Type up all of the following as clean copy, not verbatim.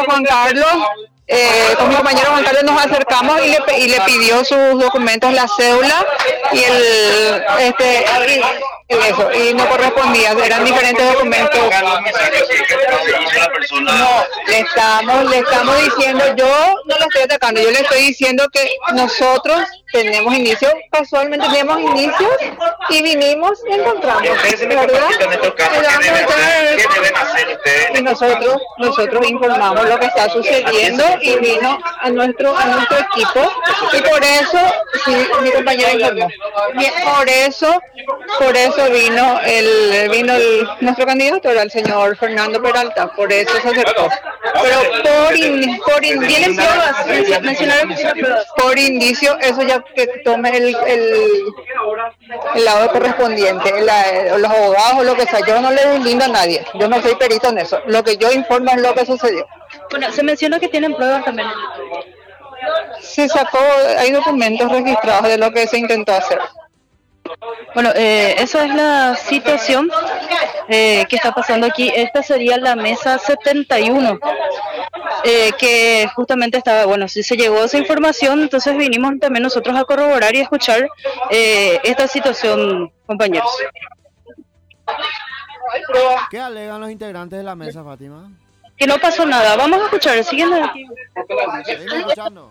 Juan Carlos, con mi compañero Juan Carlos nos acercamos y le pidió sus documentos, la cédula y eso, y no correspondía, eran diferentes documentos. No, le estamos diciendo, yo no lo estoy atacando, yo le estoy diciendo que nosotros tenemos inicios, casualmente tenemos inicios y vinimos y encontramos, ¿verdad? ¿Qué deben hacer ustedes? Y nosotros informamos lo que está sucediendo y vino a nuestro equipo y por eso, sí, mi compañera informó, por eso vino nuestro candidato, era el señor Fernando Peralta, por eso se acercó. Pero por indicio, eso ya que tome el lado correspondiente, los abogados o lo que sea, yo no le deslindo a nadie, yo no soy perito en eso, lo que yo informo es lo que sucedió. Bueno, se mencionó que tienen pruebas también. Se sacó, hay documentos registrados de lo que se intentó hacer. Bueno, esa es la situación que está pasando aquí. Esta sería la mesa 71, que justamente estaba, bueno, si se llegó esa información, entonces vinimos también nosotros a corroborar y escuchar esta situación, compañeros. ¿Qué alegan los integrantes de la mesa, Fátima? Que no pasó nada. Vamos a escuchar, siguiendo aquí. Seguimos escuchando.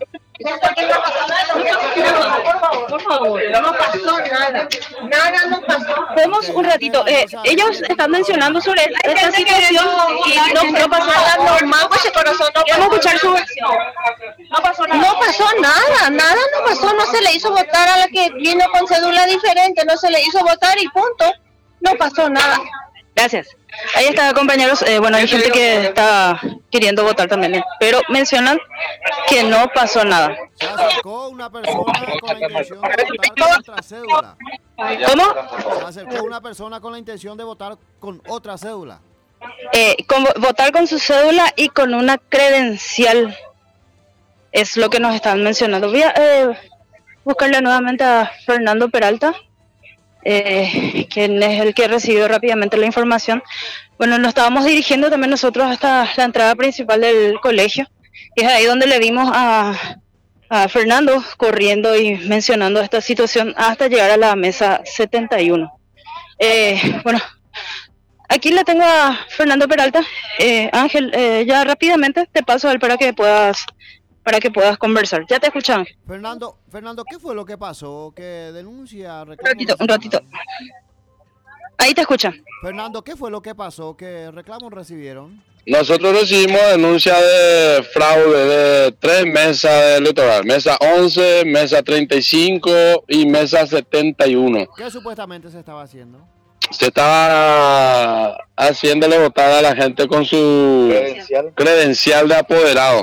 Por favor, no pasó nada. Nada no pasó. Vemos un ratito. Ellos están mencionando sobre esta situación y no pasó nada normal, pues el corazón no. Queremos escuchar su versión. No pasó nada, no pasó, no se le hizo votar a la que vino con cédula diferente, no se le hizo votar y punto. No pasó nada. Gracias. Ahí está, compañeros. Bueno, hay gente que está queriendo votar también, pero mencionan que no pasó nada. Se acercó una persona con la intención de votar con otra cédula. ¿Cómo? Se acercó una persona con la intención de votar con otra cédula. Votar con su cédula y con una credencial. Es lo que nos están mencionando. Voy a buscarle nuevamente a Fernando Peralta, quien es el que recibió rápidamente la información. Bueno, nos estábamos dirigiendo también nosotros hasta la entrada principal del colegio, y es ahí donde le vimos a Fernando corriendo y mencionando esta situación hasta llegar a la mesa 71. Bueno, aquí le tengo a Fernando Peralta. Ángel, ya rápidamente te paso a él para que puedas conversar. Ya te escuchan. Fernando, ¿qué fue lo que pasó? ¿Qué denuncia? Un ratito. Ahí te escuchan. Fernando, ¿qué fue lo que pasó? ¿Qué reclamos recibieron? Nosotros recibimos denuncia de fraude de 3 mesas electorales, mesa 11, mesa 35 y mesa 71. ¿Qué supuestamente se estaba haciendo? Se estaba haciéndole votar a la gente con su credencial de apoderado.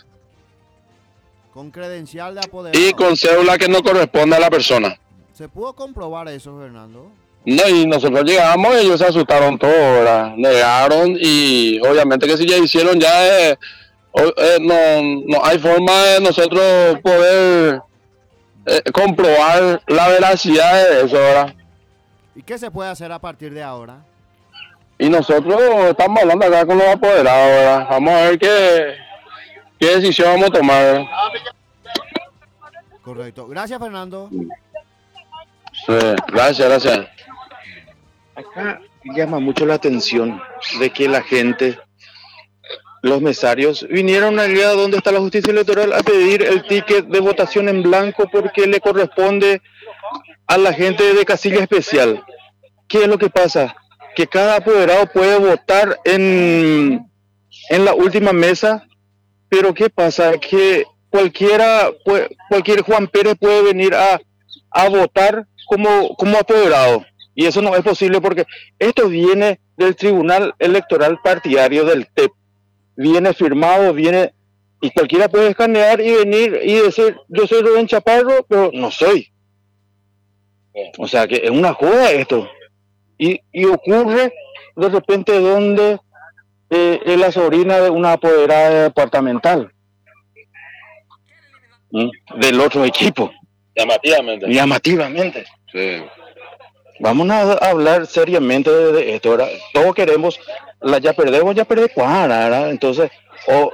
Con credencial de apoderado. Y con cédula que no corresponde a la persona. ¿Se pudo comprobar eso, Fernando? No, y nosotros llegamos y ellos se asustaron todo, ¿verdad? Negaron y obviamente que si ya hicieron ya no hay forma de nosotros poder comprobar la veracidad de eso, ¿verdad? ¿Y qué se puede hacer a partir de ahora? Y nosotros estamos hablando acá con los apoderados, ¿verdad? Vamos a ver qué decisión vamos a tomar, ¿verdad? Correcto. Gracias, Fernando. Sí, gracias. Acá llama mucho la atención de que la gente, los mesarios, vinieron allá donde está la justicia electoral a pedir el ticket de votación en blanco porque le corresponde a la gente de casilla especial. ¿Qué es lo que pasa? Que cada apoderado puede votar en la última mesa, pero ¿qué pasa? Que cualquier Juan Pérez puede venir a votar como apoderado. Y eso no es posible porque esto viene del Tribunal Electoral Partidario del TEP. Viene firmado, y cualquiera puede escanear y venir y decir, yo soy Rubén Chaparro, pero no soy. O sea que es una joda esto. Y ocurre de repente donde es la sobrina de una apoderada departamental. Del otro equipo. Llamativamente. Sí. Vamos a hablar seriamente de esto, ¿verdad? Todos queremos, ya perdemos, ¿verdad? Entonces,